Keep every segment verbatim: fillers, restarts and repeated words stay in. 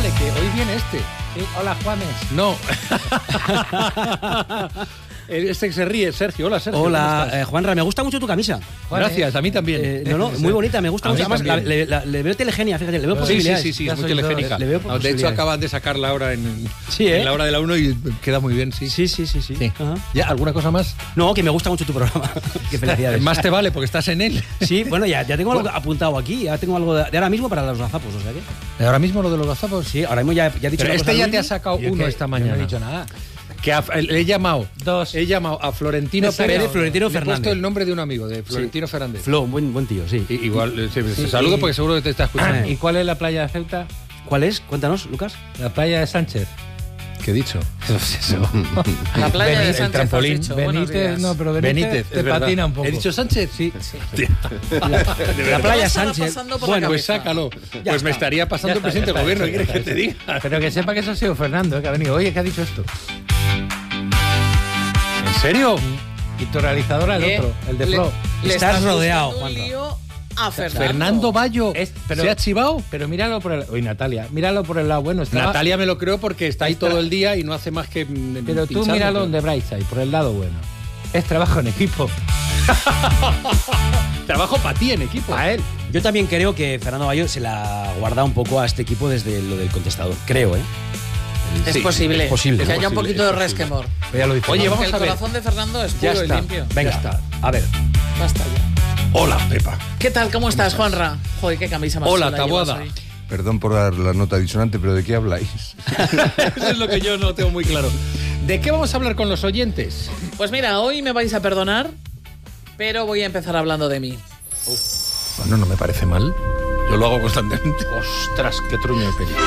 vale, que hoy viene este. Sí, hola, Juanes. No. Este que se ríe, Sergio. Hola, Sergio. Hola, eh, Juanra, me gusta mucho tu camisa. Juanes. Gracias, a mí también. Eh, no, no, muy bonita, me gusta A mucho. mí Además, la, también. le, la- le veo telegenia, fíjate, le veo Sí, posibilidades. sí, sí, sí, Ya es muy soy yo, telegénica. le- le veo No, de hecho, posibilidades. acaban de sacarla ahora en, Sí, ¿eh? en la hora de la uno y queda muy bien, sí. Sí, sí, sí, sí. Sí. Ajá. ¿Ya? ¿Alguna cosa más? No, que me gusta mucho tu programa. Qué felicidades. Más te vale porque estás en él. Sí, bueno, ya, ya tengo algo apuntado aquí, ya tengo algo de, de ahora mismo para los gazapos, o sea que... Ahora mismo lo de los gazapos. Sí, ahora mismo ya, ya he dicho Pero una este cosa ya al te ha Luis. sacado Yo uno que- esta yo mañana. No he dicho nada. Que a- le he llamado. Dos. He llamado a Florentino ¿En serio? Pérez. De Florentino Le he Fernández. puesto el nombre de un amigo, de Florentino Fernández. Flo, un buen, buen tío, sí. I- Igual, eh, sí, te Sí, saludo y- porque seguro que te está escuchando. Ah, ¿Y cuál es la playa de Ceuta? ¿Cuál es? Cuéntanos, Lucas. La playa de Sánchez. ¿Qué he dicho? La playa de Benítez, el Sánchez, trampolín. has dicho. Buenos Benítez, días. no, pero Benítez, Benítez, te es verdad. patina un poco. ¿He dicho Sánchez? Sí. La playa estaba Sánchez. pasando por la Bueno, Pues cabeza. sácalo. Ya Pues me está. estaría pasando Ya el está, presidente ya del está, gobierno. ya ¿Qué quieres que está, te ya diga? está. Pero que sepa que eso ha sido Fernando, eh, que ha venido. Oye, ¿qué ha dicho esto? ¿En serio? Y tu realizador el Eh, otro, el de le- Flo. le Estás estás rodeado, buscando un Juanra. lío a Fernando. Fernando Bayo. Es- pero- ¿Se ha chivado? Pero míralo por el... Oye, Natalia, míralo por el lado bueno. Está... Natalia me lo creo porque está ahí Está- todo el día y no hace más que. mm, Pero tú pincharlo, míralo pero- de Brightside, por el lado bueno. Es trabajo en equipo. Trabajo para ti en equipo. A él. Yo también creo que Fernando Bayo se la guarda un poco a este equipo desde lo del contestador. Creo, ¿eh? Es Sí, posible. es posible, Que es haya un posible, poquito de es posible. resquemor. Ya lo dice. Oye, Porque vamos el a ver. corazón de Fernando es Ya puro y está. limpio. Venga, Ya está. a ver. Basta ya. Hola, Pepa. ¿Qué tal? ¿Cómo estás, Juanra? Joder, qué camisa más Hola, chula Taboada. llevas hoy. Perdón por dar la nota disonante, pero ¿de qué habláis? Eso es lo que yo no tengo muy claro. ¿De qué vamos a hablar con los oyentes? Pues mira, hoy me vais a perdonar, pero voy a empezar hablando de mí. Bueno, no me parece mal. Yo lo hago constantemente. Ostras, qué truño de peli.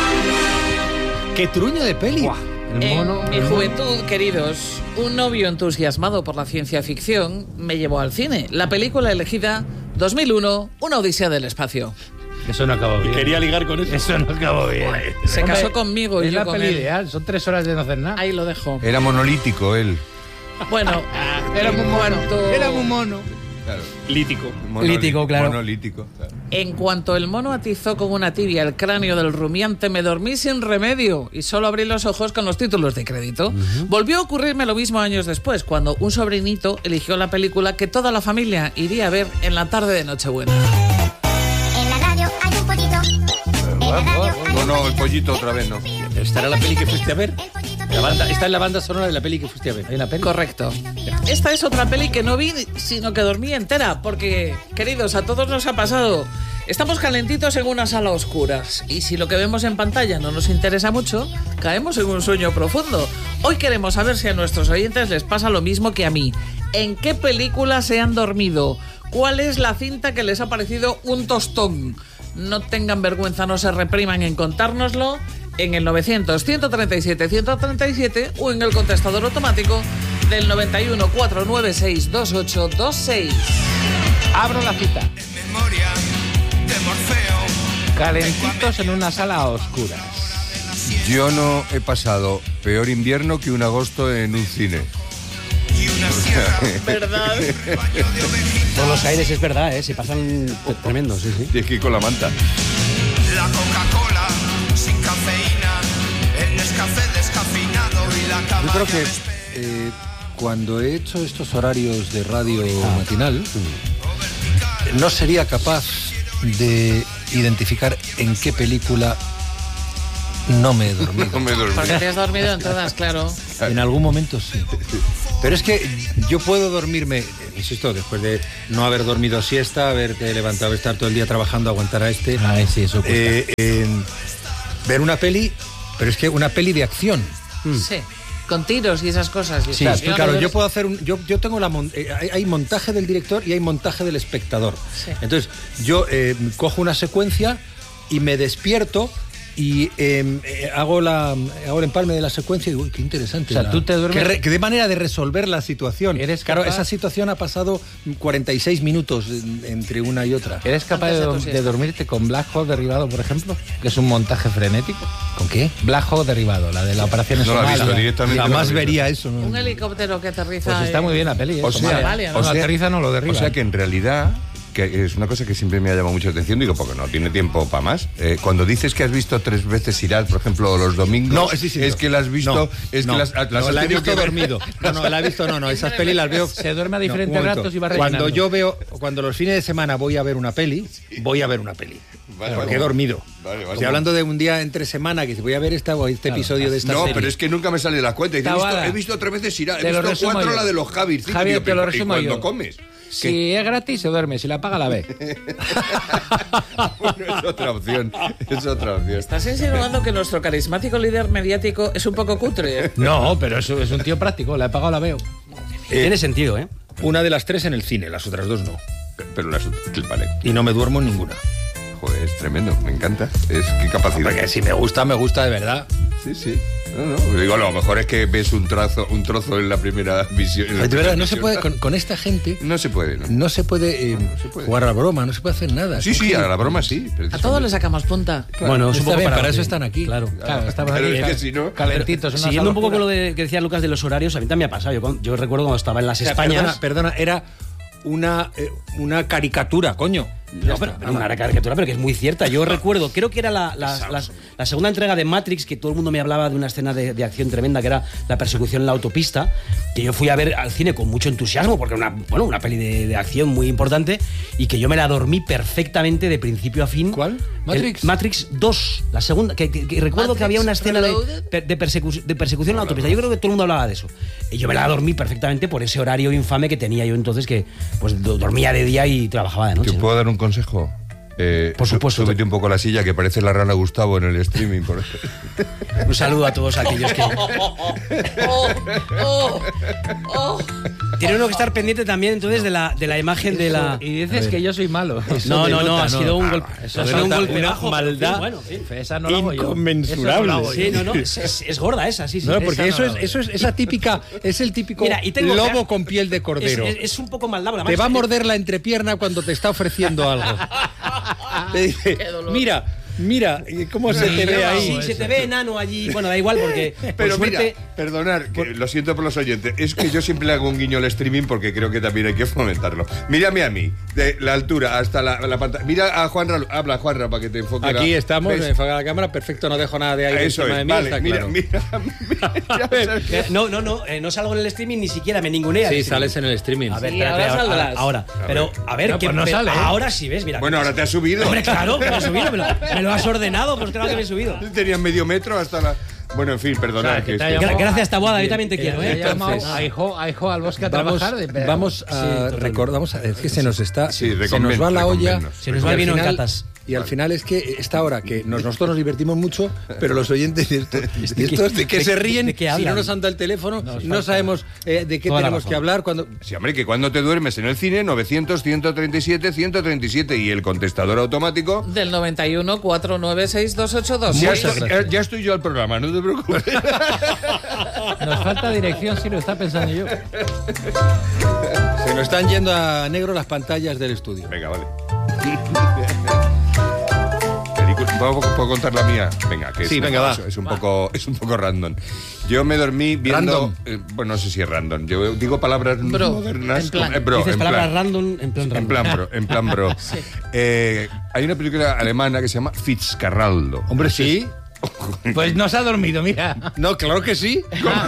¿Qué truño de peli? El En mono. mi el mono. juventud, queridos, un novio entusiasmado por la ciencia ficción me llevó al cine. La película elegida, dos mil uno, Una odisea del espacio. Eso no acabó bien. Quería ligar con eso. Eso no acabó bien. Se Hombre, casó conmigo y es yo la con peli él. ideal. Son tres horas de no hacer nada. Ahí lo dejo. Era monolítico él. Bueno, Era en muy mono. cuanto- Era muy mono. Claro. Lítico. Lítico, claro. Monolítico. Claro. En cuanto el mono atizó con una tibia el cráneo del rumiante, me dormí sin remedio y solo abrí los ojos con los títulos de crédito. Volvió a ocurrirme lo mismo años después, cuando un sobrinito eligió la película que toda la familia iría a ver en la tarde de Nochebuena. En la radio hay un pollito. En la radio hay No, un no, el pollito otra vez, no. ¿Esta era la peli que fuiste a ver? El pollito La banda, esta es la banda sonora de la peli que fuiste a ver. Hay una peli. Correcto. Esta es otra peli que no vi, sino que dormí entera, porque, queridos, a todos nos ha pasado. Estamos calentitos en una sala a oscuras y si lo que vemos en pantalla no nos interesa mucho, caemos en un sueño profundo. Hoy queremos saber si a nuestros oyentes les pasa lo mismo que a mí. ¿En qué película se han dormido? ¿Cuál es la cinta que les ha parecido un tostón? No tengan vergüenza, no se repriman en contárnoslo en el novecientos, ciento treinta y siete, ciento treinta y siete o en el contestador automático del noventa y uno, cuatrocientos noventa y seis, veintiocho veintiséis. Abro la cita. Calentitos en una sala a oscuras. Yo no he pasado peor invierno que un agosto en un cine. ¿Verdad? Por los aires es verdad, ¿eh? Se pasan tremendo, sí, sí. Tienes que ir con la manta. La Coca-Cola sin cafeína, el Nescafé descafeinado y la cama. Yo creo que eh, cuando he hecho estos horarios de radio matinal, no sería capaz de identificar en qué película no me he dormido. No me dormí. Porque te has dormido en todas, claro. En algún momento sí. Pero es que yo puedo dormirme, insisto, después de no haber dormido siesta, haberte levantado, estar todo el día trabajando, aguantar a este. Ay, sí, eso cuesta. eh, en ver una peli, pero es que una peli de acción. Sí. Con tiros y esas cosas. y Sí, explosiones. claro, yo puedo hacer un. Yo, yo tengo la. mon- eh, hay, hay montaje del director y hay montaje del espectador. Sí. Entonces, yo eh, cojo una secuencia y me despierto y eh, eh, hago, la, hago el empalme de la secuencia y digo, uy, qué interesante. O sea, la- tú te duermes- Qué, re- qué de manera de resolver la situación. ¿Eres Claro, capaz? esa situación ha pasado cuarenta y seis minutos en- entre una y otra. ¿Eres capaz Antes de, de tu de siesta. dormirte con Black Hawk derribado, por ejemplo? Que es un montaje frenético. ¿Con qué? Black Hawk derribado, la de la operación en No la he Somalia. visto directamente. Jamás no la he visto. vería eso. ¿no? Un helicóptero que aterriza. Pues está en- muy bien la peli. ¿eh? O sea, Somalia. Somalia, ¿no? No, aterriza no lo derriba. O sea que en realidad que es una cosa que siempre me ha llamado mucho la atención, digo, porque no tiene tiempo para más. Eh, cuando dices que has visto tres veces Irak, por ejemplo, los domingos, No, sí, sí, es no. que la has visto, No, es no, que las, las no, has la he tenido visto que ver. dormido. No, no, la he visto, no, no, esas pelis las veo. Se duerme a No, diferentes un momento. ratos y va rellenando. Cuando yo veo, cuando los fines de semana voy a ver una peli, voy a ver una peli. Vale, porque vale. he dormido. Vale, vale. Estoy hablando de un día entre semana que si voy a ver esta o este episodio de esta No, serie. pero es que nunca me sale la cuenta. Y he, visto, Tabada. he visto tres veces Irak, he Te lo visto resumo cuatro yo. la de los Javis. cinco, Javier, tío, te lo pero, ¿y resumo cuando yo. comes? Si es gratis, se duerme. Si la paga, la ve. Bueno, es otra opción. Es otra opción. ¿Estás insinuando que nuestro carismático líder mediático es un poco cutre? No, pero es, es un tío práctico. La he pagado, la veo. Tiene sentido, ¿eh? Una de las tres en el cine, las otras dos no. Pero las vale. Y no me duermo en ninguna. Joder, es tremendo, me encanta. Es qué capacidad. Porque si me gusta, me gusta de verdad. Sí, sí. No, no. Digo, a lo mejor es que ves un trazo, un trozo en la primera visión. en la De primera verdad, no se visión. puede, con, con esta gente, No se puede, ¿no? no se puede, eh, se puede. jugar a la broma, no se puede hacer nada. Sí, Son sí, a la gilipollas. broma sí. A todos les sacamos punta. Bueno, es un Está poco bien, para lo eso que- están aquí. Claro. Claro, estamos Pero aquí es que cal- si no- calentitos. unas Siguiendo un poco con alocuras. lo de, que decía Lucas de los horarios, a mí también me ha pasado. Yo, cuando- yo recuerdo cuando estaba en las O sea, Españas. Perdona, perdona, era una, eh, una caricatura, coño. No, pero, pero una caricatura, pero que es muy cierta. Yo recuerdo, creo que era la, la- la- la segunda entrega de Matrix, que todo el mundo me hablaba de una escena de, de acción tremenda, que era la persecución en la autopista, que yo fui a ver al cine con mucho entusiasmo, porque era una, bueno, una peli de, de acción muy importante, y que yo me la dormí perfectamente de principio a fin. ¿Cuál? ¿Matrix? El- Matrix dos, la segunda, que, que- que recuerdo que Matrix había una escena de, Reloaded. per- de, persecu- de persecución en la autopista. Yo creo que todo el mundo hablaba de eso. Y yo me la dormí perfectamente por ese horario infame que tenía yo entonces, que pues do- dormía de día y trabajaba de noche. ¿Te ¿no? puedo dar un consejo? Eh, Por supuesto. Súbete un poco la silla, que parece la rana Gustavo en el streaming. Por... Un saludo a todos aquellos que... Oh, oh, oh. Tiene uno que estar pendiente también entonces de la, de la imagen de la... Y dices que yo soy malo. No, no, no, ha sido un Ah, golpe. Eso Ha sido un denota golpe una bajo. maldad. Bueno, en fin. Esa no la hago yo. Inconmensurable. Eso no la hago yo. Sí, no, no, es, es- es gorda esa, sí, sí. No, porque esa eso no. es, eso es esa típica, es el típico Mira, y tengo- lobo con piel de Es, cordero. es- es un poco maldado. Te va a morder la entrepierna cuando te está ofreciendo algo. Te dice, Qué dolor. mira, mira, ¿cómo se te ve ahí? Sí, se te ve enano allí. Bueno, da igual porque... por Pero suerte, mira, perdonar, que lo siento por los oyentes, es que yo siempre le hago un guiño al streaming porque creo que también hay que fomentarlo. Mírame a mí, de la altura hasta la, la pantalla. Mira a Juanra, habla Juanra para que te enfoque. Aquí la- estamos, ¿ves? me enfoca la cámara, perfecto, no dejo nada de aire Eso encima es, de mí, vale, está mira, claro. mira, mira, ya sabes. Eh, No, no, no, eh, no salgo en el streaming, ni siquiera me ningunea. Sí, el streaming. sales en el streaming. A ver, Sí, espérate, ahora ahora, saldrás. ahora, pero a ver, No, que pues no pero sale, ¿eh? ahora sí ves, mira. Bueno, ahora te has subido. Hombre, claro, me lo he subido, me lo, me lo has ordenado, pues claro que me he subido. Tenías medio metro hasta la. Bueno, en fin, perdonad. O sea, que que te es ha que- Gra- Gracias, Taboada, yo también te Que quiero, te ¿eh? ha llamado Entonces- a hijo, a hijo al bosque a Vamos, trabajar. de- vamos a totalmente. recordamos, es que se nos está, Sí, se nos reconven- va la olla. reconvennos. Se nos va y el al vino en final- catas. Y al final es que esta hora que nos- nosotros nos divertimos mucho, pero los oyentes, ¿y estos, ¿y estos de qué de- se ríen? de qué Si hablan? no nos han dado el teléfono, Nos no falta- sabemos eh, de qué Toda la tenemos razón. que hablar. Cuando Sí, hombre, que cuando te duermes en el cine, novecientos, ciento treinta y siete, ciento treinta y siete y el contestador automático. Del noventa y uno, cuatro nueve seis, dos ocho dos. Ya Muchas estoy, gracias. ya estoy yo al programa, no te preocupes. Nos falta dirección, sí, lo está pensando yo. se nos están yendo a negro las pantallas del estudio. Venga, vale. Película- ¿Puedo, puedo contar la mía? Venga, que es, Sí, venga, va. es un poco es un poco random. Yo me dormí viendo, Random. eh, bueno, no sé si es random. Yo digo palabras Bro, modernas, en plan. como- eh, bro, Dices en palabras plan. random en plan En random. plan bro, en plan bro. Eh, hay una película alemana que se llama Fitzcarraldo. Hombre, sí. Pues no se ha dormido, mira. No, claro que sí.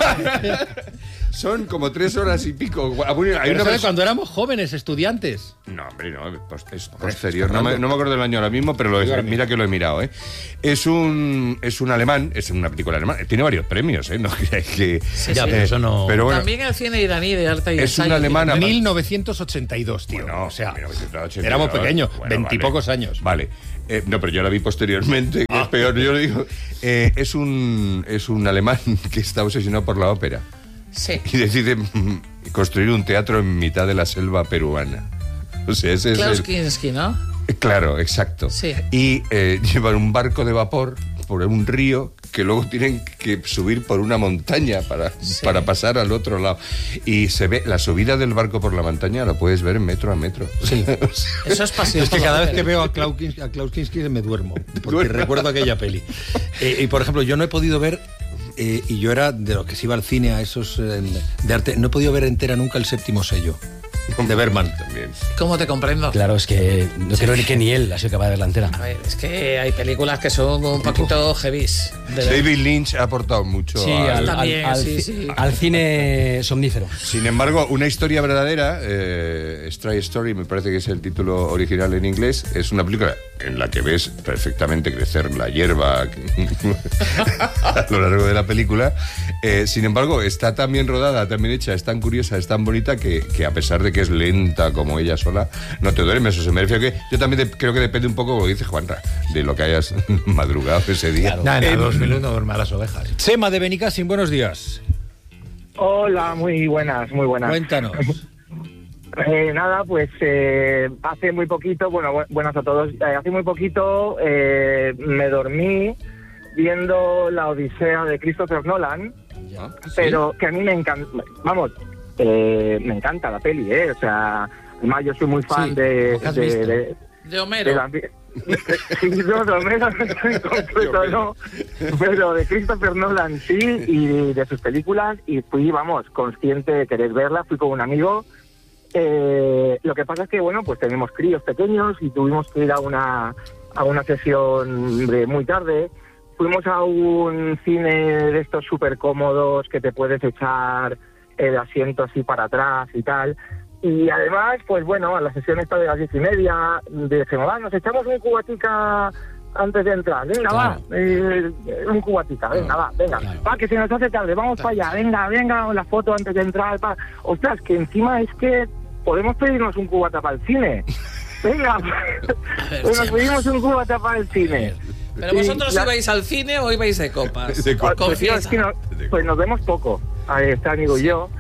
Son como tres horas y pico. Hay Pero una ¿sabes? versión- cuando éramos jóvenes, estudiantes. No, hombre, no, pues es posterior. No me, no me acuerdo del año ahora mismo, pero lo he- mira que lo he mirado, ¿eh? Es un, es un alemán, es una película alemana. Tiene varios premios, ¿eh? No creáis que. Ya, pero eso no- Pero bueno, También el cine iraní de arte y es ensayo. una alemana. mil novecientos ochenta y dos, tío. Bueno, o sea, mil novecientos ochenta y dos, éramos pequeños, bueno, veintipocos vale. años. Vale. Eh, no, pero yo la vi posteriormente, que Ah. es peor. Yo lo digo. Eh, es, un, es un alemán que está obsesionado por la ópera Sí. y decide mm, construir un teatro en mitad de la selva peruana. O sea, ese es Klaus el- Kinski, ¿no? Claro, exacto. Sí. Y eh, llevan un barco de vapor por un río que luego tienen que subir por una montaña para, Sí. para pasar al otro lado. Y se ve la subida del barco por la montaña, la puedes ver metro a metro. Sí. Eso es pasión. Es que por la cada vez que ópera. veo a Klaus Kinski, a Klaus Kinski me duermo, porque Duerme. recuerdo aquella peli. Eh, y por ejemplo, yo no he podido ver, eh, y yo era de los que se iba al cine a esos eh, de arte, no he podido ver entera nunca El Séptimo Sello. De Bergman. También. ¿Cómo te comprendo? Claro, es que no creo ni que ni él ha sido capaz de ver la entera. A ver, es que hay películas que son un poquito heavies. de ver. David Lynch ha aportado mucho Sí, a- al, También, al- al sí, ci- sí. al cine somnífero. Sin embargo, una historia verdadera, eh, Stray Story, me parece que es el título original en inglés, es una película en la que ves perfectamente crecer la hierba a lo largo de la película. Eh, sin embargo, está tan bien rodada, tan bien hecha, es tan curiosa, es tan bonita que, que a pesar de que es lenta como ella sola, no te duermes. O se me refiero que yo también te- creo que depende un poco, como dice Juanra, de lo que hayas madrugado ese día. Nada, Eh, dos mil uno duerme a las ovejas. Chema de Benicassim, buenos días. Hola, muy buenas, muy buenas. Cuéntanos. Eh, nada, pues eh, hace muy poquito, bueno, bu- buenas a todos, eh, hace muy poquito eh, me dormí viendo La Odisea de Christopher Nolan, pero que a mí me encanta, vamos, eh, me encanta la peli, ¿eh? O sea, además yo soy muy fan Sí, de, ¿lo que has de, visto? de, De Homero. de la... Sí, no, de Homero en concreto no, pero de Christopher Nolan sí, y de sus películas, y fui, vamos, consciente de querer verla, fui con un amigo. Eh, lo que pasa es que, bueno, pues tenemos críos pequeños y tuvimos que ir a una, a una sesión de muy tarde. Fuimos a un cine de estos súper cómodos que te puedes echar el asiento así para atrás y tal. Y además, pues bueno, a la sesión esta de las diez y media, dijimos, va, nos echamos un cubatica antes de entrar. Venga, Claro. va, eh, un cubatica, venga, va, venga. Claro. Va, que se nos hace tarde, vamos para allá, venga, venga, la foto antes de entrar. Va. Ostras, que encima es que podemos pedirnos un cubata para el cine. Venga, pues nos pedimos un cubata para el cine. ¿Pero Y vosotros ya- ibais al cine o ibais de copas? De copas. pues, tío, es que no- pues nos vemos poco, a este amigo y yo,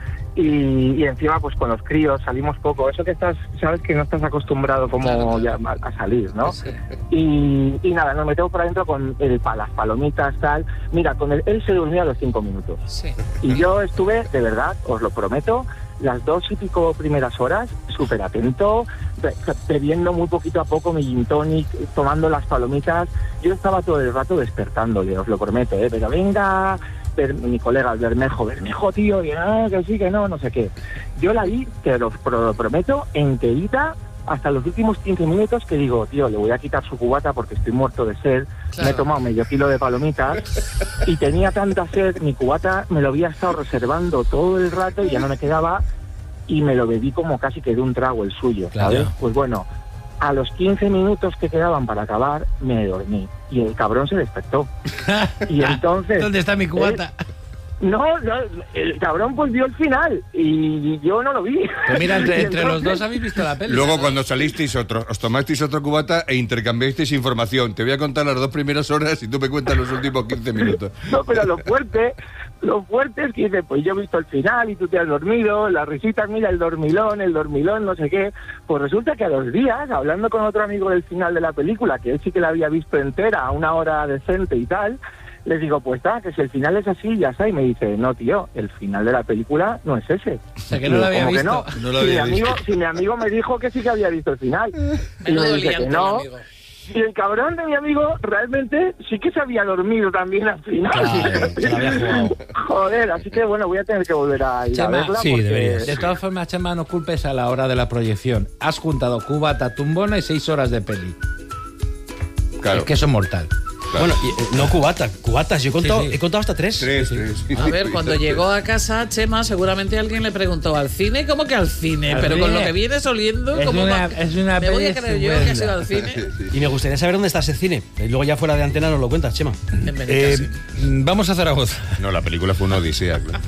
y, y encima pues con los críos salimos poco. Eso que estás, sabes que no estás acostumbrado como Claro, ya claro. a, a salir, ¿no? Sí. Y, y nada, nos metemos por adentro con el, pa- las palomitas, tal. Mira, con el, él se durmió a los cinco minutos. Sí. Y yo estuve, de verdad, os lo prometo, las dos y pico primeras horas, súper atento, be- bebiendo muy poquito a poco mi gin tonic, tomando las palomitas. Yo estaba todo el rato despertándole, os lo prometo, ¿eh? Pero venga, Ber- mi colega Bermejo, Bermejo, tío, y ah, que sí, que no, no sé qué. Yo la vi, te lo, pro- lo prometo, enterita, hasta los últimos quince minutos, que digo, tío, le voy a quitar su cubata porque estoy muerto de sed. Claro. Me he tomado medio kilo de palomitas y tenía tanta sed, mi cubata me lo había estado reservando todo el rato y ya no me quedaba, y me lo bebí como casi que de un trago el suyo, ¿sabes? Claro. Pues bueno, a los quince minutos que quedaban para acabar, me dormí y el cabrón se despertó. Y entonces... ¿Dónde está mi cubata? No, no, el cabrón pues vio el final y yo no lo vi. Pues mira, entre, Y entre los entonces- dos habéis visto la peli. Luego, cuando salisteis otro, os tomasteis otro cubata e intercambiasteis información. Te voy a contar las dos primeras horas y tú me cuentas los últimos quince minutos. No, pero lo fuerte, lo fuerte es que dice, pues yo he visto el final y tú te has dormido, las risitas, mira el dormilón, el dormilón, no sé qué. Pues resulta que a los días, hablando con otro amigo del final de la película, que él sí que la había visto entera, a una hora decente y tal, les digo, pues está, que si el final es así, ya está. Y me dice, no, tío, el final de la película no es ese. O sea, que no lo había ¿Cómo que visto. no? No lo si, mi había amigo, visto. si mi amigo me dijo que sí que había visto el final. Y me Menudo dice que liante, no. amigo. Y el cabrón de mi amigo realmente sí que se había dormido también al final. Claro, se la había jugado. Joder, así que bueno, voy a tener que volver a ir a Chema, verla. sí, porque- deberías. De todas formas, Chema, no culpes a la hora de la proyección. Has juntado cubata, tumbona y seis horas de peli. Claro. Es que eso es mortal. Claro. Bueno, y, eh, no cubata, cubatas. Yo he contado, Sí, sí. he contado hasta tres. Tres, tres. A ver, cuando llegó a casa, Chema, seguramente alguien le preguntó ¿al cine? ¿Cómo que al cine? Al Pero con cine. lo que vienes oliendo, Es ¿cómo una- va? es una Me voy a peli creer yo que has estupenda. ido al cine. Y me gustaría saber dónde está ese cine. Y luego ya fuera de antena nos lo cuentas, Chema. En Eh, Benicassim. mm, vamos a Zaragoza. No, la película fue una odisea, claro.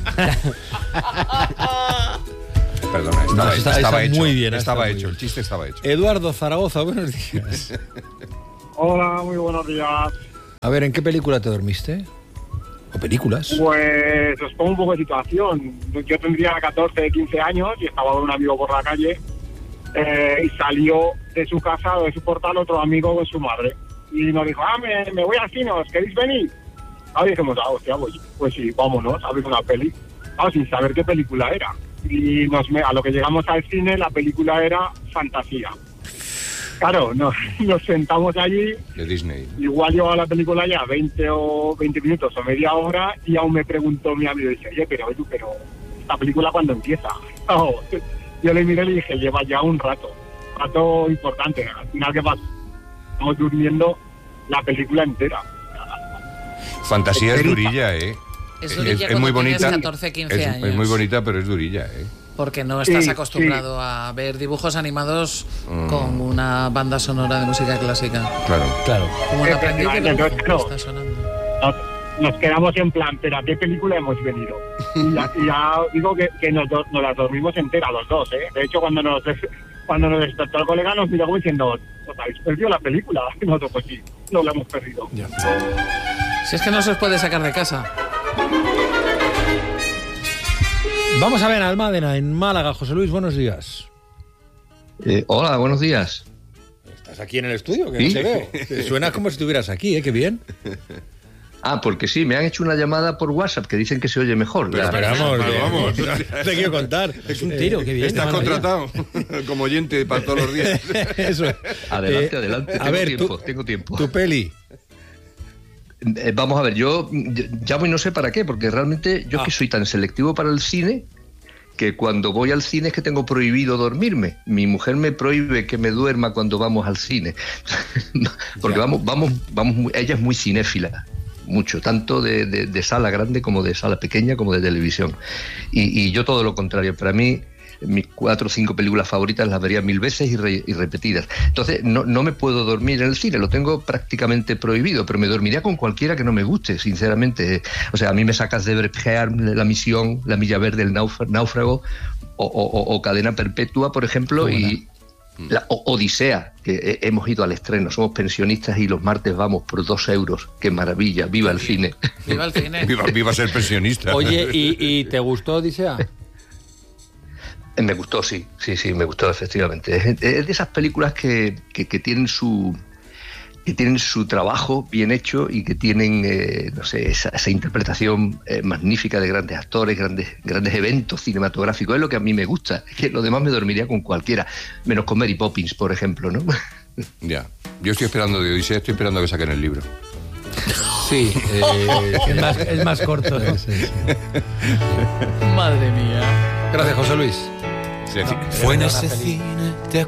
Perdona, estaba, No, está- estaba está hecho. muy bien, estaba está muy hecho, bien. el chiste estaba hecho. Eduardo Zaragoza, buenos días. Hola, muy buenos días. A ver, ¿en qué película te dormiste? ¿O películas? Pues os pongo un poco de situación. Yo tendría catorce, quince años y estaba con un amigo por la calle eh, y salió de su casa o de su portal otro amigo con su madre. Y nos dijo, ah, me, me voy al cine, ¿os queréis venir? Ah, y dijimos, ah, hostia, pues, pues sí, vámonos a ver una peli. Ah, sin saber qué película era. Y nos, me- a lo que llegamos al cine, la película era Fantasía. Claro, nos, nos sentamos allí. De Disney. Igual llevaba la película ya veinte o veinte minutos o media hora y aún me preguntó mi amigo y dice, oye, pero, oye, pero ¿esta película cuándo empieza? Oh, yo le miré y le dije, lleva ya un rato, un rato importante. Al final, ¿qué pasa? Estamos durmiendo la película entera. Fantasía es durilla, ¿eh? Es durilla es, es muy cuando tienes bonita. catorce, quince es, años. Es muy bonita, pero es durilla, ¿eh? Porque no estás Sí, acostumbrado a ver dibujos animados Mm. con una banda sonora de música clásica. Claro. Claro. Como un aprendiz de Efectivamente, brujo entonces, que está sonando. Nos, nos quedamos en plan, pero ¿a qué película hemos venido? Y ya, y ya digo que, que nos, do- nos las dormimos enteras los dos, ¿eh? De hecho, cuando nos des- cuando nos despertó el colega nos miró como diciendo, ¿os habéis perdido la película? Y nosotros, pues sí, nos la hemos perdido. Si es que no se os puede sacar de casa. Vamos a ver a Almádena, en Málaga. José Luis, buenos días. Eh, hola, buenos días. ¿Estás aquí en el estudio? Que ¿Sí? no te veo. Suena como si estuvieras aquí, ¿eh? Qué bien. Ah, porque sí, me han hecho una llamada por WhatsApp que dicen que se oye mejor. Pero Ya. esperamos, Vamos, que- vamos. no te quiero contar. Es un tiro, qué bien. Estás qué maravilla. contratado como oyente para todos los días. Eso. Adelante, Eh, adelante. A Tengo ver, tiempo, tú- tengo tiempo. tu peli. Eh, vamos a ver, yo yo llamo y no sé para qué, porque realmente yo Ah. que soy tan selectivo para el cine que cuando voy al cine es que tengo prohibido dormirme. Mi mujer me prohíbe que me duerma cuando vamos al cine. Porque Ya. vamos, vamos, vamos, muy- ella es muy cinéfila. Mucho, tanto de, de- de sala grande como de sala pequeña como de televisión. Y, y yo todo lo contrario. Para mí, mis cuatro o cinco películas favoritas las vería mil veces y, re- y repetidas. Entonces, no, no me puedo dormir en el cine, lo tengo prácticamente prohibido, pero me dormiría con cualquiera que no me guste, sinceramente. O sea, a mí me sacas de Brepear, La Misión, La Milla Verde, El Náuf- Náufrago o, o- o Cadena Perpetua, por ejemplo, y la O- Odisea, que he- hemos ido al estreno, somos pensionistas y los martes vamos por dos euros. ¡Qué maravilla! ¡Viva el cine! Viva el cine. Viva, viva ser pensionista. Oye, ¿y, y te gustó Odisea? Eh, Me gustó, sí, sí, sí, me gustó, efectivamente. Es, es de esas películas que, que, que tienen su que tienen su trabajo bien hecho y que tienen, eh, no sé, esa, esa interpretación eh, magnífica de grandes actores, grandes grandes eventos cinematográficos. Es lo que a mí me gusta. Es que lo demás me dormiría con cualquiera, menos con Mary Poppins, por ejemplo, ¿no? Ya. Yo estoy esperando de Odisea, estoy esperando a que saquen el libro. Sí, eh, es, más, es más corto. Sí, sí, sí. Madre mía. Gracias, José Luis. Sí, sí. Fue en ese cine, ¿te